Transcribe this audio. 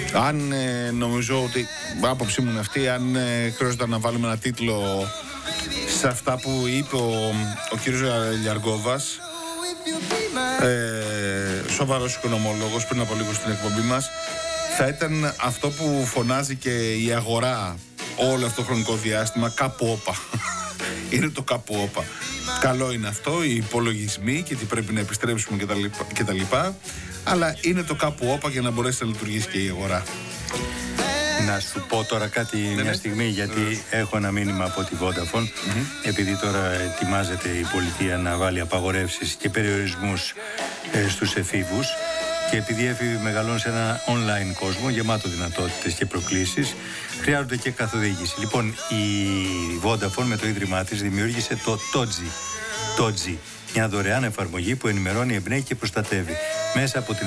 Αν νομίζω ότι άποψή μου είναι αυτή, αν χρειάζονταν να βάλουμε ένα τίτλο σε αυτά που είπε ο κύριος Λιαργόβας, σοβαρός οικονομολόγος, πριν από λίγο στην εκπομπή μας, θα ήταν αυτό που φωνάζει και η αγορά όλο αυτό το χρονικό διάστημα, κάπου όπα. Είναι το κάπου όπα. Καλό είναι αυτό, οι υπολογισμοί και τι πρέπει να επιστρέψουμε κτλ. Αλλά είναι το κάπου όπα για να μπορέσει να λειτουργήσει και η αγορά. Να σου πω τώρα κάτι μια στιγμή, γιατί έχω ένα μήνυμα από τη Vodafone. Επειδή τώρα ετοιμάζεται η πολιτεία να βάλει απαγορεύσεις και περιορισμούς στους εφήβους, και επειδή οι έφηβοι μεγαλώνουν σε ένα online κόσμο γεμάτο δυνατότητες και προκλήσεις, χρειάζονται και καθοδήγηση. Λοιπόν, η Vodafone με το ίδρυμά της δημιούργησε το Toji, μια δωρεάν εφαρμογή που ενημερώνει, εμπνέει και προστατεύει. Μέσα από την